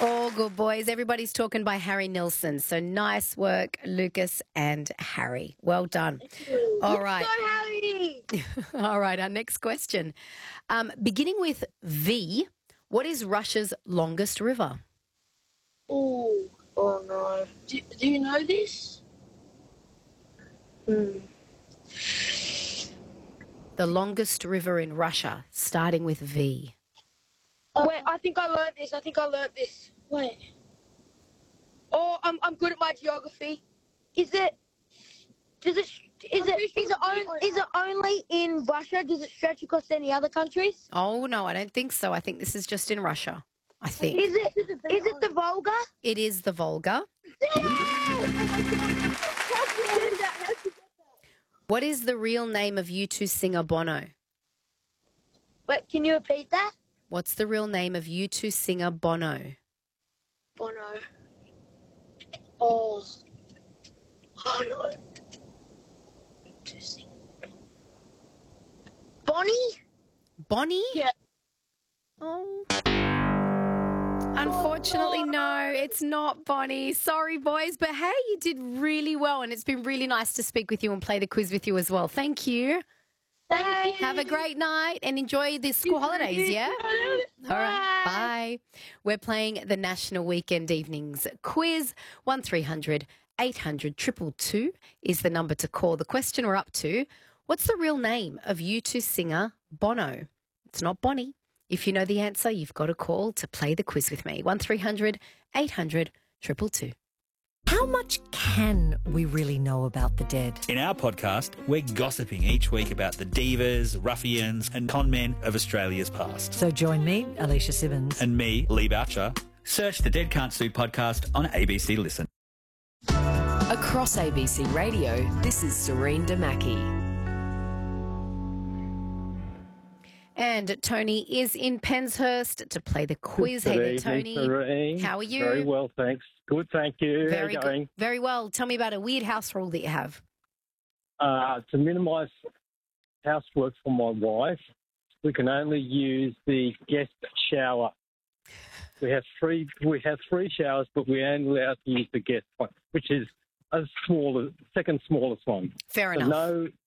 All good, boys. Everybody's talking by Harry Nilsson. So nice work, Lucas and Harry. Well done. All right. Go, Harry! All right, our next question. Beginning with V, what is Russia's longest river? Oh no. Do you know this? The longest river in Russia, starting with V. Wait, I think I learned this. Wait. Oh, I'm good at my geography. Is it only in Russia? Does it stretch across any other countries? Oh, no, I don't think so. I think this is just in Russia, I think. Is it the Volga? It is the Volga. What is the real name of U2 singer Bono? Wait, can you repeat that? What's the real name of U2 singer Bono? Bono. Oh no. Bonnie? Bonnie? Yeah. Oh. Unfortunately, no, it's not Bonnie. Sorry, boys, but hey, you did really well, and it's been really nice to speak with you and play the quiz with you as well. Thank you. Thank you. Have a great night and enjoy the school holidays, yeah? All right, bye. We're playing the National Weekend Evenings quiz. 1300 800 222 is the number to call. The question we're up to, what's the real name of U2 singer Bono? It's not Bonnie. If you know the answer, you've got to call to play the quiz with me. 1300 800 222. How much can we really know about the dead? In our podcast, we're gossiping each week about the divas, ruffians and con men of Australia's past. So join me, Alicia Simmons. And me, Lee Boucher. Search the Dead Can't Sue podcast on ABC Listen. Across ABC Radio, this is Serene Damaki. And Tony is in Penshurst to play the quiz. Hey there, Tony. Serene. How are you? Very well, thanks. Good, thank you. Very How are you going? good. Very well. Tell me about a weird house rule that you have. To minimise housework for my wife, we can only use the guest shower. We have three showers, but we're only allowed to use the guest one, which is second smallest one. Fair So enough.